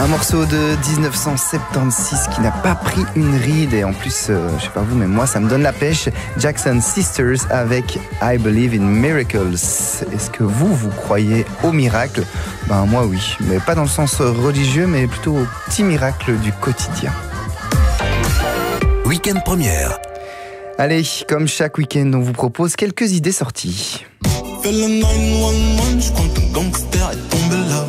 Un morceau de 1976 qui n'a pas pris une ride et en plus, je sais pas vous, mais moi ça me donne la pêche. Jackson Sisters avec I Believe in Miracles. Est-ce que vous croyez aux miracles? Ben moi oui, mais pas dans le sens religieux, mais plutôt aux petits miracles du quotidien. Week-end première. Allez, comme chaque week-end, on vous propose quelques idées sorties. Fais le 911, je crois que le gangster est tombé là.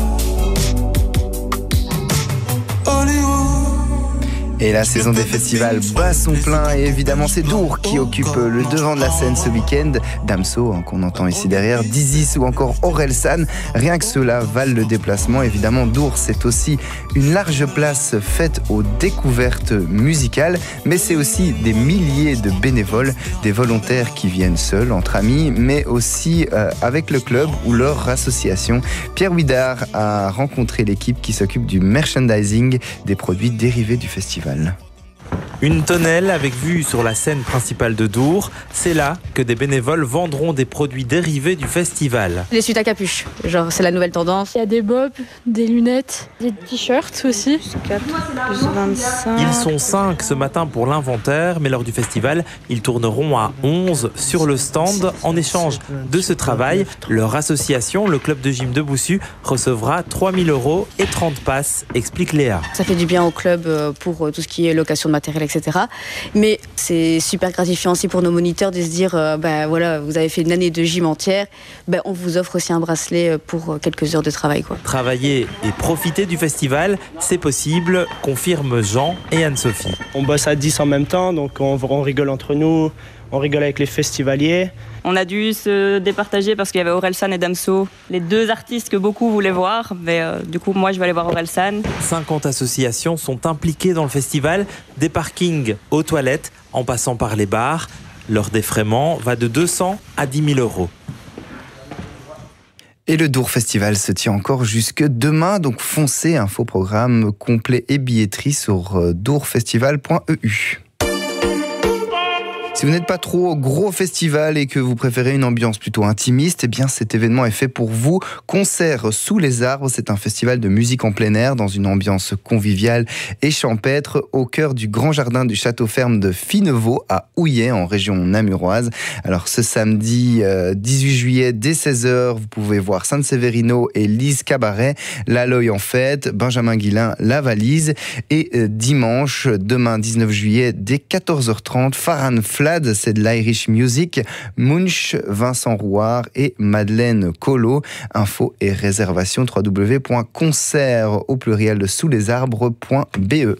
Et la saison des festivals bat son plein et évidemment c'est Dour qui occupe le devant de la scène ce week-end. Damso, qu'on entend ici derrière, Dizis ou encore Orelsan, rien que cela valent le déplacement. Évidemment Dour c'est aussi une large place faite aux découvertes musicales, mais c'est aussi des milliers de bénévoles, des volontaires qui viennent seuls, entre amis, mais aussi avec le club ou leur association. Pierre Huidard a rencontré l'équipe qui s'occupe du merchandising des produits dérivés du festival. Une tonnelle avec vue sur la scène principale de Dour. C'est là que des bénévoles vendront des produits dérivés du festival. Les suites à capuche, genre c'est la nouvelle tendance. Il y a des bobs, des lunettes, des t-shirts aussi. 4 plus 25. Ils sont 5 ce matin pour l'inventaire, mais lors du festival, ils tourneront à 11 sur le stand. En échange de ce travail, leur association, le club de gym de Boussu, recevra 3 000 € et 30 passes, explique Léa. Ça fait du bien au club pour tout ce qui est location de matériel, etc. Mais c'est super gratifiant aussi pour nos moniteurs de se dire voilà, vous avez fait une année de gym entière, on vous offre aussi un bracelet pour quelques heures de travail, quoi. Travailler et profiter du festival, c'est possible, confirment Jean et Anne-Sophie. On bosse à 10 en même temps, donc on rigole entre nous, on rigole avec les festivaliers. On a dû se départager parce qu'il y avait Orelsan et Damso, les deux artistes que beaucoup voulaient voir. Mais du coup, moi, je vais aller voir Orelsan. 50 associations sont impliquées dans le festival, des parkings aux toilettes, en passant par les bars. Leur défraiement va de 200 à 10 000 €. Et le Dour Festival se tient encore jusque demain, donc foncez, info programme complet et billetterie sur dourfestival.eu. Si vous n'êtes pas trop gros festival et que vous préférez une ambiance plutôt intimiste, eh bien cet événement est fait pour vous. Concert sous les arbres, c'est un festival de musique en plein air dans une ambiance conviviale et champêtre au cœur du grand jardin du château ferme de Fineveau à Houillet en région namuroise. Alors ce samedi 18 juillet dès 16h, vous pouvez voir San Severino et Lise Cabaret, Laloy en fête, Benjamin Guillain, La Valise et dimanche, demain 19 juillet dès 14h30, Farhan Flad, c'est de l'Irish Music, Munch, Vincent Rouard et Madeleine Colo. Info et réservation www.concert au pluriel de sous les arbres.be.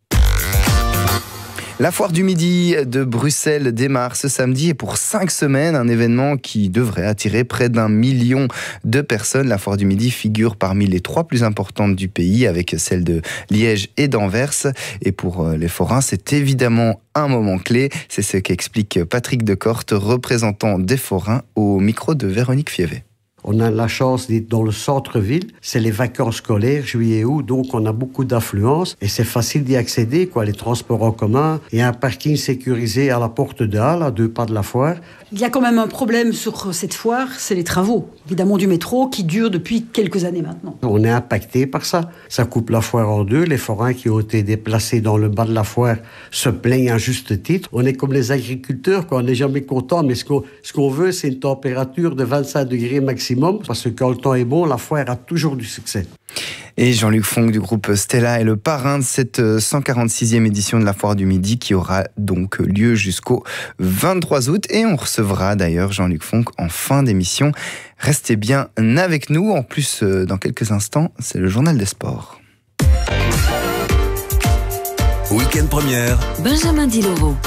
La foire du Midi de Bruxelles démarre ce samedi et pour 5 semaines, un événement qui devrait attirer près d'1 million de personnes. La foire du Midi figure parmi les 3 plus importantes du pays avec celles de Liège et d'Anvers. Et pour les forains, c'est évidemment un moment clé. C'est ce qu'explique Patrick Decorte, représentant des forains au micro de Véronique Fievé. On a la chance d'être dans le centre-ville. C'est les vacances scolaires, juillet-août, donc on a beaucoup d'affluence et c'est facile d'y accéder, les transports en commun. Il y a un parking sécurisé à la porte de Halle, à 2 pas de la foire. Il y a quand même un problème sur cette foire, c'est les travaux, évidemment du métro, qui durent depuis quelques années maintenant. On est impacté par ça. Ça coupe la foire en deux. Les forains qui ont été déplacés dans le bas de la foire se plaignent à juste titre. On est comme les agriculteurs, on n'est jamais content, mais ce qu'on veut, c'est une température de 25 degrés maximum, parce que quand le temps est bon, la foire a toujours du succès. Et Jean-Luc Fonck du groupe Stella est le parrain de cette 146e édition de la Foire du Midi qui aura donc lieu jusqu'au 23 août. Et on recevra d'ailleurs Jean-Luc Fonck en fin d'émission. Restez bien avec nous. En plus, dans quelques instants, c'est le journal des sports. Week-end première. Benjamin Dilloro.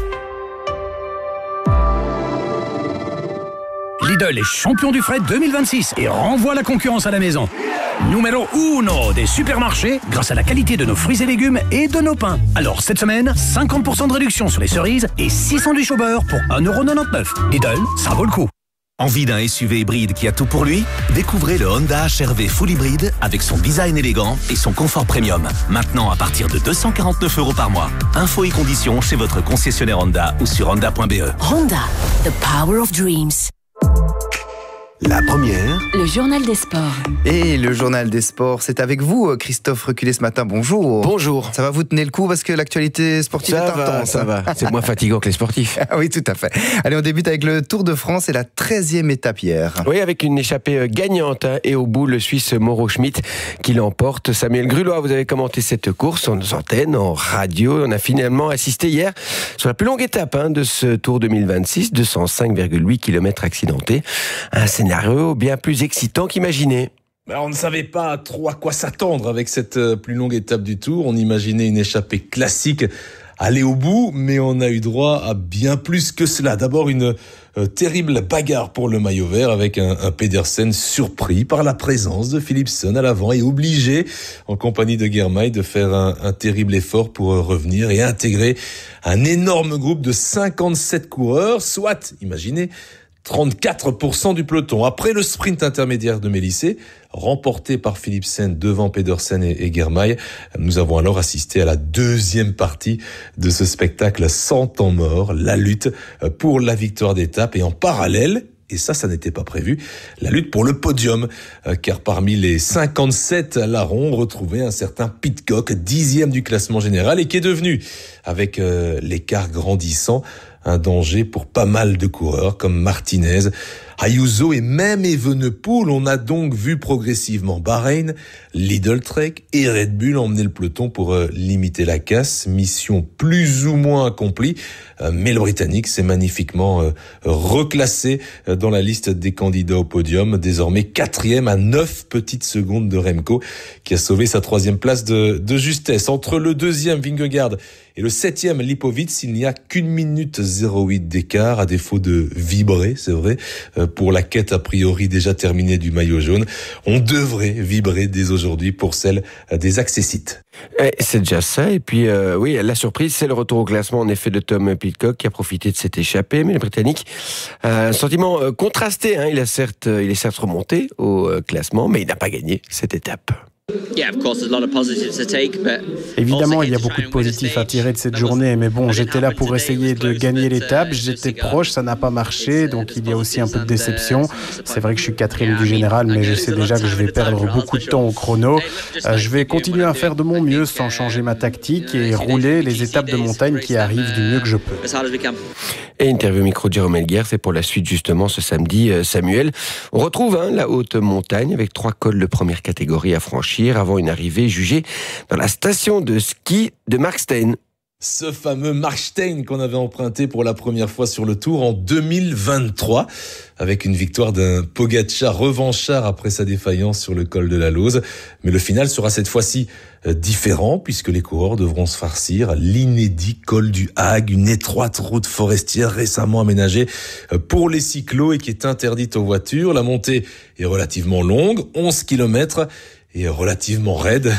Lidl est champion du fret 2026 et renvoie la concurrence à la maison. Numéro 1 des supermarchés grâce à la qualité de nos fruits et légumes et de nos pains. Alors cette semaine, 50% de réduction sur les cerises et 6 sandwichs au beurre pour 1,99 €. Lidl, ça vaut le coup. Envie d'un SUV hybride qui a tout pour lui? Découvrez le Honda HR-V Full Hybride avec son design élégant et son confort premium. Maintenant à partir de 249 € par mois. Infos et conditions chez votre concessionnaire Honda ou sur honda.be. Honda, the power of dreams. La première, le journal des sports. Et le journal des sports, c'est avec vous, Christophe Reculé, ce matin. Bonjour. Bonjour. Ça va, vous tenir le coup parce que l'actualité sportive est intense. Ça va. C'est moins fatigant que les sportifs. Ah oui, tout à fait. Allez, on débute avec le Tour de France et la 13e étape hier. Oui, avec une échappée gagnante et au bout, le Suisse Mauro Schmid qui l'emporte. Samuel Grulois, vous avez commenté cette course en antenne, en radio. On a finalement assisté hier sur la plus longue étape de ce Tour 2026, 205,8 km accidentés. Un scénario bien plus excitant qu'imaginé. On ne savait pas trop à quoi s'attendre avec cette plus longue étape du Tour. On imaginait une échappée classique, aller au bout, mais on a eu droit à bien plus que cela. D'abord, une terrible bagarre pour le maillot vert avec un Pedersen surpris par la présence de Philipsen à l'avant et obligé, en compagnie de Girmay, de faire un terrible effort pour revenir et intégrer un énorme groupe de 57 coureurs, soit, imaginez, 34% du peloton. Après le sprint intermédiaire de Mélisée, remporté par Philipsen devant Pedersen et Girmay, nous avons alors assisté à la deuxième partie de ce spectacle sans temps mort, la lutte pour la victoire d'étape et en parallèle, et ça n'était pas prévu, la lutte pour le podium, car parmi les 57 larrons, on retrouvait un certain Pidcock, 10e du classement général et qui est devenu, avec l'écart grandissant, un danger pour pas mal de coureurs comme Martinez, Ayuso et même Evenepoel. On a donc vu progressivement Bahreïn, Lidl Trek et Red Bull emmener le peloton pour limiter la casse. Mission plus ou moins accomplie, mais le Britannique s'est magnifiquement reclassé dans la liste des candidats au podium. Désormais 4e à 9 petites secondes de Remco qui a sauvé sa 3e place de justesse. Entre le 2e Vingegaard et le 7e Lipovic, il n'y a qu'1 minute 08 d'écart, à défaut de vibrer, c'est vrai, pour la quête a priori déjà terminée du maillot jaune. On devrait vibrer dès aujourd'hui pour celle des accessites. C'est déjà ça. Et puis, oui, la surprise, c'est le retour au classement, en effet, de Tom Pidcock, qui a profité de cette échappée. Mais le Britannique, un sentiment contrasté. Il est certes remonté au classement, mais il n'a pas gagné cette étape. Évidemment, il y a beaucoup de positifs à tirer de cette journée, mais bon, j'étais là pour essayer de gagner l'étape, j'étais proche, ça n'a pas marché, donc il y a aussi un peu de déception. C'est vrai que je suis 4e du général, mais je sais déjà que je vais perdre beaucoup de temps au chrono. Je vais continuer à faire de mon mieux sans changer ma tactique et rouler les étapes de montagne qui arrivent du mieux que je peux. Et interview micro de Jérôme Elguer, c'est pour la suite justement ce samedi, Samuel. On retrouve la haute montagne avec 3 cols de première catégorie à franchir avant une arrivée jugée dans la station de ski de Markstein. Ce fameux Markstein qu'on avait emprunté pour la première fois sur le Tour en 2023, avec une victoire d'un Pogačar revanchard après sa défaillance sur le col de la Lauze. Mais le final sera cette fois-ci différent, puisque les coureurs devront se farcir l'inédit col du Hag, une étroite route forestière récemment aménagée pour les cyclos et qui est interdite aux voitures. La montée est relativement longue, 11 km, et relativement raide,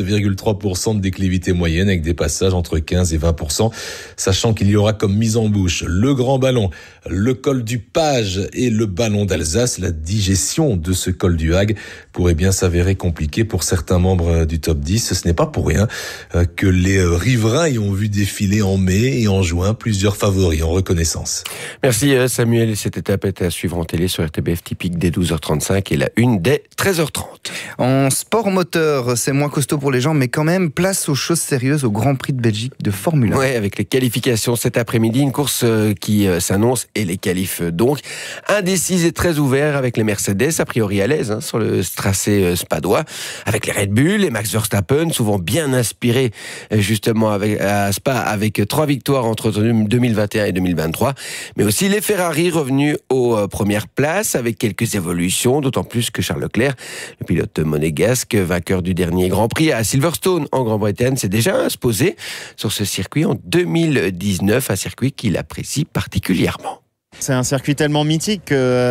7,3% de déclivité moyenne avec des passages entre 15 et 20%, sachant qu'il y aura comme mise en bouche le Grand Ballon, le col du Page et le Ballon d'Alsace. La digestion de ce col du Hag pourrait bien s'avérer compliquée pour certains membres du top 10. Ce n'est pas pour rien que les riverains y ont vu défiler en mai et en juin plusieurs favoris en reconnaissance. Merci Samuel, cette étape est à suivre en télé sur RTBF typique dès 12h35 et la une dès 13h30. En sport moteur, c'est moins costaud pour les gens, mais quand même, place aux choses sérieuses au Grand Prix de Belgique de Formule 1. Ouais, avec les qualifications cet après-midi, une course qui s'annonce et les qualifs donc indécises et très ouverts avec les Mercedes, a priori à l'aise sur le tracé spadois, avec les Red Bull, les Max Verstappen, souvent bien inspirés justement à Spa, avec 3 victoires entre 2021 et 2023, mais aussi les Ferrari revenus aux premières places avec quelques évolutions, d'autant plus que Charles Leclerc, le pilote monégasque, vainqueur du dernier Grand Prix à Silverstone en Grande-Bretagne, s'est déjà imposé sur ce circuit en 2019, un circuit qu'il apprécie particulièrement. C'est un circuit tellement mythique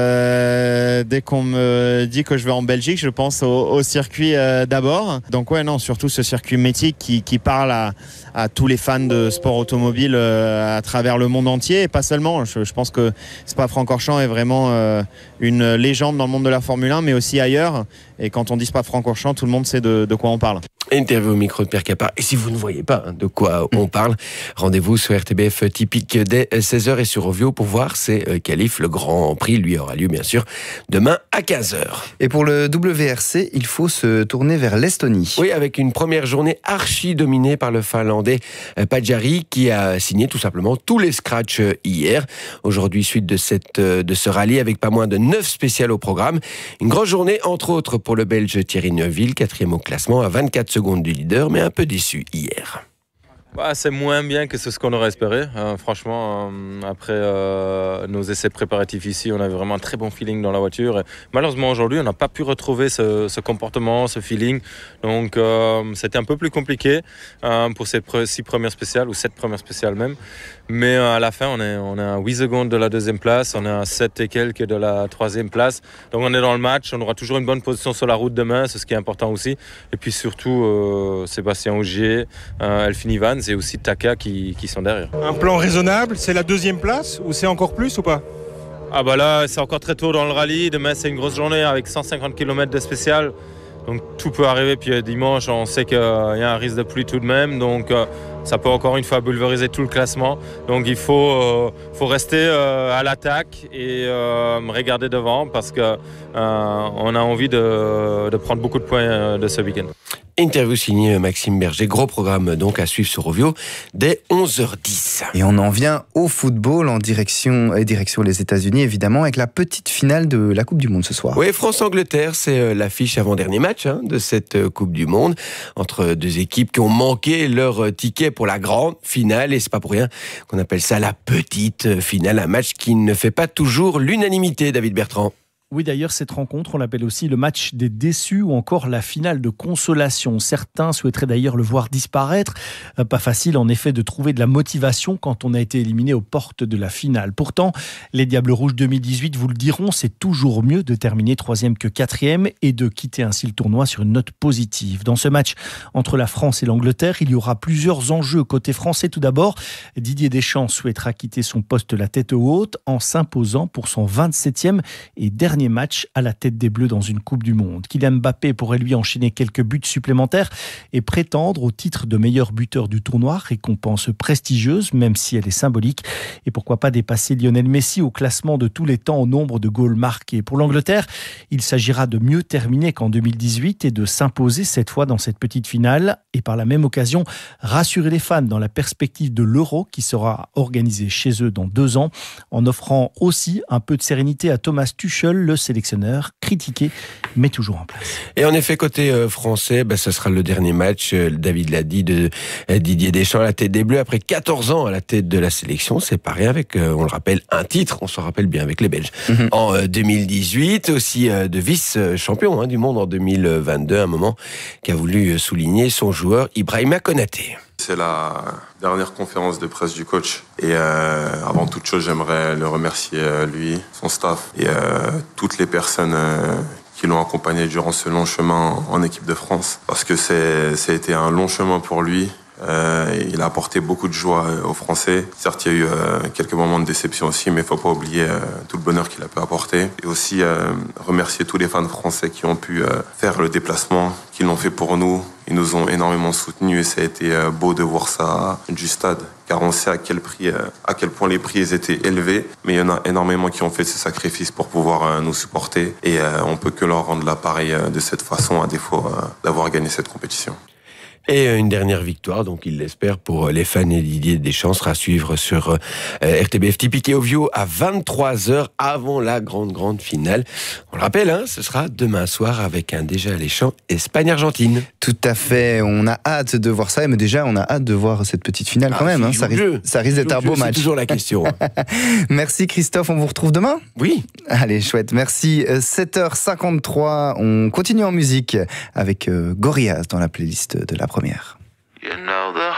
que dès qu'on me dit que je vais en Belgique, je pense au circuit d'abord. Donc ouais, non, surtout ce circuit mythique qui parle à tous les fans de sport automobile à travers le monde entier et pas seulement. Je pense que Spa-Francorchamps est vraiment une légende dans le monde de la Formule 1, mais aussi ailleurs. Et quand on dit Spa-Francorchamps, tout le monde sait de quoi on parle. Interview au micro de Pierre Capard. Et si vous ne voyez pas de quoi on parle, rendez-vous sur RTBF typique dès 16h et sur Ovio pour voir ces qualifs. Le Grand Prix, lui, aura lieu bien sûr demain à 15h. Et pour le WRC, il faut se tourner vers l'Estonie. Oui, avec une première journée archi dominée par le Finlandais Pajari qui a signé tout simplement tous les scratchs hier. Aujourd'hui, suite de ce rallye avec pas moins de 9 spéciales au programme. Une grosse journée, entre autres, pour le Belge Thierry Neuville, 4e au classement à 24 secondes du leader, mais un peu déçu hier. C'est moins bien que ce qu'on aurait espéré. Franchement, après nos essais préparatifs ici, on avait vraiment un très bon feeling dans la voiture. Et malheureusement, aujourd'hui, on n'a pas pu retrouver ce comportement, ce feeling. Donc, c'était un peu plus compliqué pour ces 6 premières spéciales, ou 7 premières spéciales même. Mais à la fin, on est à 8 secondes de la 2e place, on est à 7 et quelques de la 3e place. Donc, on est dans le match, on aura toujours une bonne position sur la route demain, c'est ce qui est important aussi. Et puis surtout, Sébastien Ogier, Elfyn Evans et aussi Taka qui sont derrière. Un plan raisonnable, c'est la 2e place ou c'est encore plus ou pas ? Là, c'est encore très tôt dans le rallye. Demain, c'est une grosse journée avec 150 km de spécial. Donc tout peut arriver. Puis dimanche, on sait qu'il y a un risque de pluie tout de même. Donc ça peut encore une fois pulvériser tout le classement. Donc il faut rester à l'attaque et regarder devant parce qu'on a envie de prendre beaucoup de points de ce week-end. Interview signée Maxime Berger. Gros programme donc à suivre sur Ovio dès 11h10. Et on en vient au football en direction les États-Unis évidemment avec la petite finale de la Coupe du Monde ce soir. Oui, France-Angleterre, c'est l'affiche avant-dernier match de cette Coupe du Monde entre deux équipes qui ont manqué leur ticket pour la grande finale et c'est pas pour rien qu'on appelle ça la petite finale, un match qui ne fait pas toujours l'unanimité, David Bertrand. Oui, d'ailleurs, cette rencontre, on l'appelle aussi le match des déçus ou encore la finale de consolation. Certains souhaiteraient d'ailleurs le voir disparaître. Pas facile, en effet, de trouver de la motivation quand on a été éliminé aux portes de la finale. Pourtant, les Diables Rouges 2018 vous le diront, c'est toujours mieux de terminer 3e que 4e et de quitter ainsi le tournoi sur une note positive. Dans ce match entre la France et l'Angleterre, il y aura plusieurs enjeux. Côté français, tout d'abord, Didier Deschamps souhaitera quitter son poste la tête haute en s'imposant pour son 27e et dernier match à la tête des Bleus dans une Coupe du Monde. Kylian Mbappé pourrait lui enchaîner quelques buts supplémentaires et prétendre au titre de meilleur buteur du tournoi, récompense prestigieuse même si elle est symbolique. Et pourquoi pas dépasser Lionel Messi au classement de tous les temps au nombre de goals marqués. Pour l'Angleterre, il s'agira de mieux terminer qu'en 2018 et de s'imposer cette fois dans cette petite finale et par la même occasion rassurer les fans dans la perspective de l'Euro qui sera organisé chez eux dans 2 ans en offrant aussi un peu de sérénité à Thomas Tuchel, le sélectionneur, critiqué, mais toujours en place. Et en effet, côté français, ce sera le dernier match, David l'a dit, de Didier Deschamps à la tête des Bleus. Après 14 ans à la tête de la sélection, c'est pas rien avec, on le rappelle, un titre, on s'en rappelle bien avec les Belges. En 2018, aussi de vice-champion du monde en 2022, un moment qu'a voulu souligner son joueur Ibrahima Konaté. C'est la dernière conférence de presse du coach et avant toute chose j'aimerais le remercier lui, son staff et toutes les personnes qui l'ont accompagné durant ce long chemin en équipe de France parce que ça a été un long chemin pour lui. Il a apporté beaucoup de joie aux Français. Certes, il y a eu quelques moments de déception aussi, mais il ne faut pas oublier tout le bonheur qu'il a pu apporter. Et aussi remercier tous les fans français qui ont pu faire le déplacement, qui l'ont fait pour nous. Ils nous ont énormément soutenus et ça a été beau de voir ça du stade. Car on sait à quel point les prix étaient élevés. Mais il y en a énormément qui ont fait ce sacrifice pour pouvoir nous supporter. Et on ne peut que leur rendre l'appareil de cette façon, à défaut d'avoir gagné cette compétition. Et une dernière victoire, donc il l'espère, pour les fans et Didier Deschamps, sera à suivre sur RTBF Typique et Ovio à 23h avant la grande finale. On le rappelle, ce sera demain soir avec un déjà alléchant Espagne-Argentine. Tout à fait, on a hâte de voir ça, mais déjà on a hâte de voir cette petite finale quand même. Ça risque d'être un beau match. C'est toujours la question. Merci Christophe, on vous retrouve demain ? Oui. Allez, chouette, merci. 7h53, on continue en musique avec Gorillaz dans la playlist de la première. You know the